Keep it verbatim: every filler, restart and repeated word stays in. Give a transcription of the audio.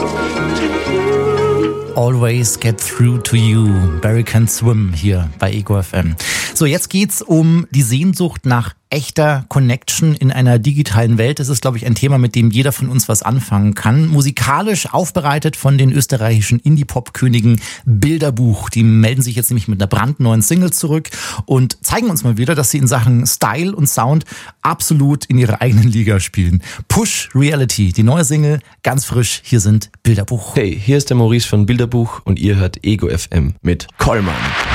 Always get through to you. Barry Can Swim hier bei Ego F M. So, jetzt geht's um die Sehnsucht nach echter Connection in einer digitalen Welt. Das ist, glaube ich, ein Thema, mit dem jeder von uns was anfangen kann. Musikalisch aufbereitet von den österreichischen Indie-Pop-Königen Bilderbuch. Die melden sich jetzt nämlich mit einer brandneuen Single zurück und zeigen uns mal wieder, dass sie in Sachen Style und Sound absolut in ihrer eigenen Liga spielen. Push Reality, die neue Single, ganz frisch. Hier sind Bilderbuch. Hey, hier ist der Maurice von Bilderbuch und ihr hört Ego F M mit Kollmann.